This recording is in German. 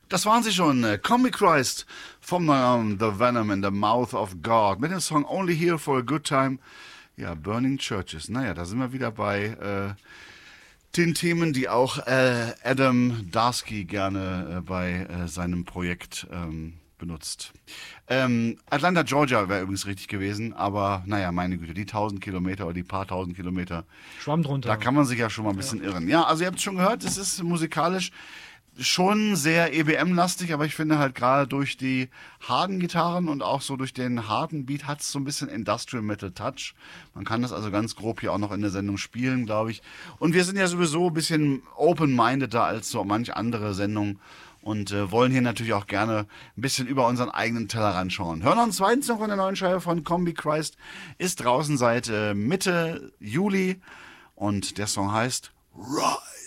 Das waren sie schon, Comic Christ vom neuen The Venom in the Mouth of God mit dem Song Only Here for a Good Time. Ja, Burning Churches. Naja, da sind wir wieder bei den Themen, die auch Adam Darsky gerne bei seinem Projekt benutzt. Atlanta, Georgia wäre übrigens richtig gewesen, aber naja, meine Güte, die 1000 Kilometer oder die paar tausend Kilometer, Schwamm drunter. da kann man sich ja schon mal ein bisschen irren. Ja, also ihr habt es schon gehört, es ist musikalisch schon sehr EBM-lastig, aber ich finde halt gerade durch die harten Gitarren und auch so durch den harten Beat hat es so ein bisschen Industrial Metal Touch. Man kann das also ganz grob hier auch noch in der Sendung spielen, glaube ich. Und wir sind ja sowieso ein bisschen open-mindeder als so manch andere Sendung und wollen hier natürlich auch gerne ein bisschen über unseren eigenen Tellerrand schauen. Hören wir uns zweitens noch von der neuen Scheibe von Combi Christ. Ist draußen seit Mitte Juli und der Song heißt Rise.